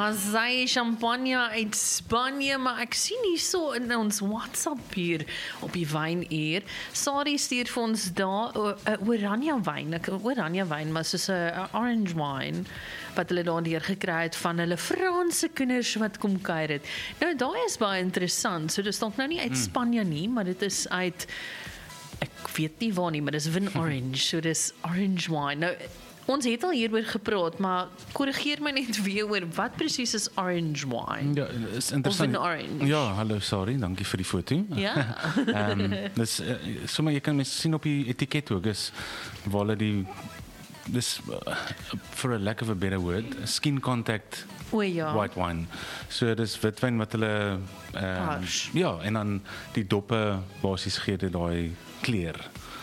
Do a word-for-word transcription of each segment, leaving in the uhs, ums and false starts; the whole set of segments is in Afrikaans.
Rosé champagne uit Spanje, maar ek sien hier so in ons WhatsApp hier op die wynuur. Sari stuur vir ons daar 'n oranje wyn, 'n oranje wyn, maar soos 'n orange wine wat hulle daardeur gekry het van hulle Franse kinders wat kom kuier het. Nou daai is baie interessant. So dis dalk nou nie uit Spanje nie, maar dit is uit ek weet nie waar nie, maar dis Vin Orange. So dis orange wine. Nou ons het al hieroor gepraat, maar korrigeer my net weer oor wat presies is orange wine? Ja, is interessant. Of in orange? Ja, hallo, sorry, dankie vir die foto. Ja. um, dis uh, sommer jy kan mens sien op die etiket ook is waar hulle die dis uh, for a lack of a better word, skin contact O ja. white wine. So dis witwyn wat hulle um, ja, en dan die doppe basies gee dit daai kleur.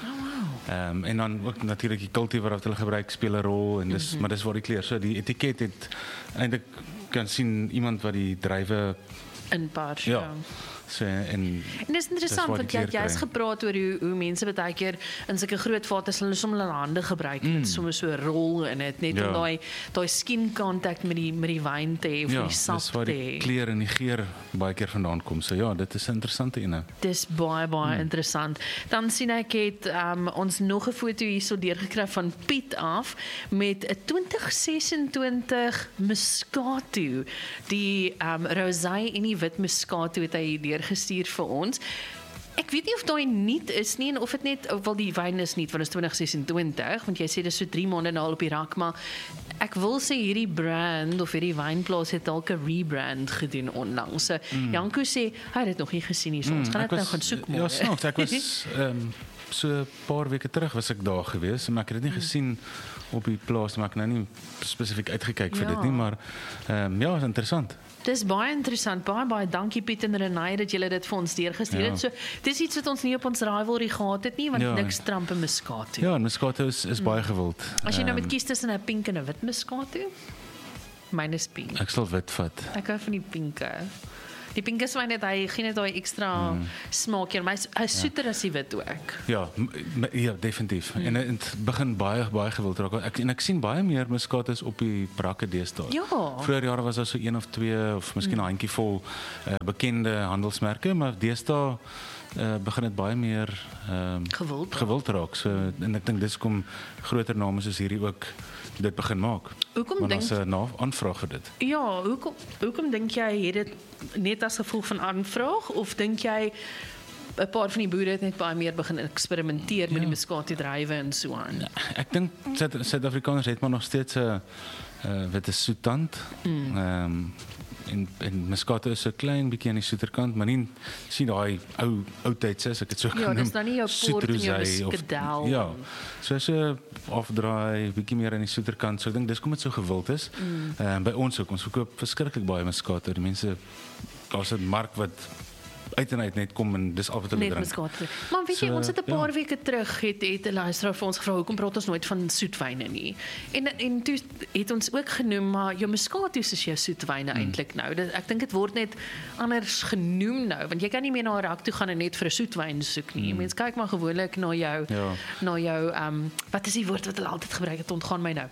Ehm um, en dan ook natuurlik die kultivar wat hulle gebruik speel 'n rol en dis mm-hmm. maar dis waar die kleur. So die etiket het eintlik kan sien iemand wat die druiwe inpars. ja. ja. So, en, en dis interessant want jy jy's gepraat oor hoe hoe mense baie keer in sulke groot vates hulle soms hulle hande gebruik mm. met soms so 'n rol in dit net ja. om daai daai skin contact met die met die wyn te hê of ja, die sap te hê. Ja, dis waar die kleur en die geur baie keer vandaan kom. So ja, dit is 'n interessante ene. Dis baie baie mm. interessant. Dan sien ek het um, ons nog 'n foto hierso deurgekry van Piet af met 'n twintig sesentwintig Moscato. Die um, rosé en die wit Moscato het hy deur gestuur vir ons. Ek weet nie of daai nuut is nie en of dit net of wel die wyn is nie van is twintig sesentwintig want jy sê dis so drie maande nou al op die rak, maar ek wil sê hierdie brand of hierdie wynplaas het dalk 'n rebrand gedoen onlangs. So mm. Janko sê hy het dit nog nie gesien nie. So ons mm, gaan dit nou gaan soek môre. Ja, snaaks, ek was um, so 'n paar weke terug was ek daar gewees, maar ek het dit nie gesien op die plaas, maar ek nou nie spesifiek uitgekyk vir ja. dit nie, maar um, ja, is interessant. Dis baie interessant. Baie baie dankie Piet en Renée dat julle dit vir ons deurgestuur het. Ja. So dis iets wat ons nie op ons rivalry gehad het nie, want ja. niks trampe Moscato. Ja, Moscato is, is mm. baie gewild. As jy nou met kies tussen 'n pink en 'n wit Moscato? Myne is pink. Ek sal wit vat. Ek hou van die pinke. Die pink is my net hy gee net daai ekstra mm. smaak hier, maar hy is soeter ja. as die wit ook. Ja, ja, definitief. Mm. En dit begin baie baie gewild raak. Ek en ek sien baie meer Moscatos op die brakke deesdae. Ja. Vroeger jare was daar so een of twee of miskien 'n mm. handjie vol uh, bekende handelsmerke, maar deesdae uh, begin dit baie meer um, gewild gewild raak. So en ek dink dis kom groter name soos hierdie ook dit begin maak. Hoekom dink jy 'n aanvraag vir dit? Ja, hoekom hoekom dink jy het dit net as gevolg van aanvraag of dink jy 'n paar van die boere het net baie meer begin eksperimenteer ja. met die Moscato druiwe en so aan? Ja, ek dink Suid-Afrikaners het maar nog steeds 'n uh, witte soetant. Mm. Um, en en Moscato is so klein bietjie aan die soeterkant, maar nie sien daai ou ou tyd sê as ek dit so kan noem. Ja, dis dan nie jou port en jou muscadel. Ja. So so afdraai bietjie meer aan die soeterkant. So ek dink dis kom dit so gewild is. Mm. Um, by ons ook, ons verkoop verskriklik baie Moscato. Die mense daar's 'n mark wat uit en uit net kom en dis al wat hulle drink. Maar weet jy, so, ons het 'n paar ja. weke terug het het 'n luisteraar vir ons gevra hoekom praat ons nooit van soetwyne nie. En en toe het ons ook genoem maar jou Moscato is jou soetwyne hmm. eintlik nou. Dit, ek dink dit word net anders genoem nou want jy kan nie meer na 'n rak toe gaan en net vir 'n soetwyn soek nie. Hmm. Mense kyk maar gewoonlik na jou ja. na jou ehm um, wat is die woord wat hulle altyd gebruik het ontgaan my nou.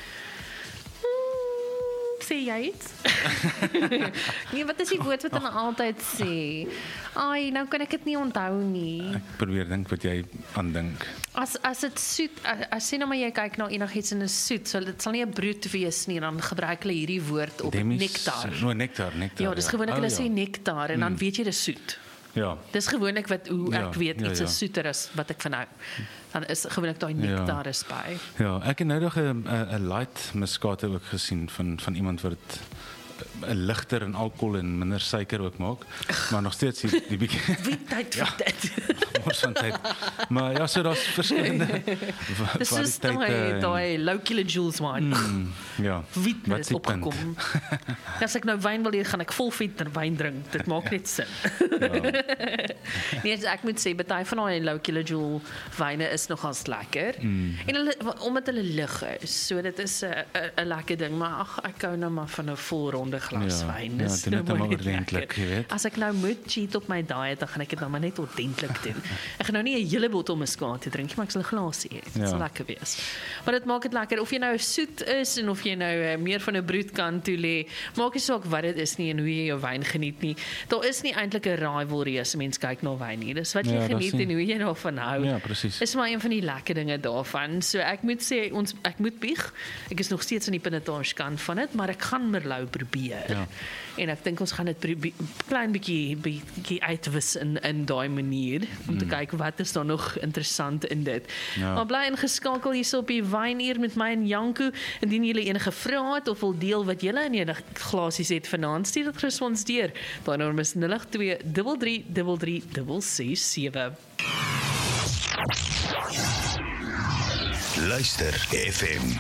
Sê jy iets? Nee, wat is die woord wat hulle altyd sê? Ai, nou kan ek dit nie onthou nie. Ek probeer dink wat jy aandink. As as dit soet, as, as sien nou maar jy kyk na enigiets in 'n soet, so dit sal nie 'n brood wees nie, dan gebruik hulle hierdie woord op Demis, nektar. No, nektar, nektar. Ja, dis gewoonlik hulle ja. sê nektar en dan mm. weet jy dis soet. Ja. Dis gewoonlik wat hoe ek ja, weet iets ja, ja. is soeter as wat ek van nou. Dan is gewoonlik daai nektar is by. Ja, ek het nou nog 'n 'n light Moscato ook gesien van van iemand wat 'n ligter en alkohol en minder suiker ook maak, maar nog steeds die, die bietjie witheid ja, dit. Morsantheid. Maar ja, so daar's verskillende Dis is daai daai low kilojoules wine. Mm, ja. Wit is opgekom. As ek nou wyn wil hê, gaan ek vol vet wyn drink. Dit maak net sin. Ja. Nee, ek moet sê baie van daai low kilojoule wyne is nogals lekker. Mm. En hulle omdat hulle lig is. So dit is 'n 'n lekker ding, maar ag ek hou nou maar van 'n vol rond gesonde glas Ja, wyn. ja, Dis doen nou dit maar maar net ordentlik, lekker. jy weet. As ek nou moet cheat op my diet, dan gaan ek dit nou maar net ordentlik doen. Ek gaan nou nie 'n hele bottel muskaat drink nie, maar ek sal 'n glasie hê. Dit Ja. sal lekker wees. Maar dit maak dit lekker of jy nou soet is en of jy nou uh, meer van 'n broodkant toe lê. Maak nie saak wat dit is nie en hoe jy jou wyn geniet nie. Daar is nie eintlik 'n rivalry as 'n mens kyk na wyn nie. Dis wat jy Ja, dat geniet is nie- en hoe jy daarvan hou. Ja, presies. Is maar een van die lekker dinge daarvan. So ek moet sê ons ek moet bieg. Ek is nog steeds aan die pinotage kant van dit, maar ek gaan Merlot probeer. Ja. En ek dink ons gaan dit probeer klein bietjie bietjie uitwis in in daai manier om te kyk wat is daar nog interessant in dit. Ja. Maar bly ingeskakel hierso op die wynuur met my en Janko. Indien julle enige vrae het of wil deel wat julle in julle glasies het vanaand, stuur dit gerus vir ons deur. Daai nommer is nul agt twee drie drie drie drie ses ses sewe. Luister F M.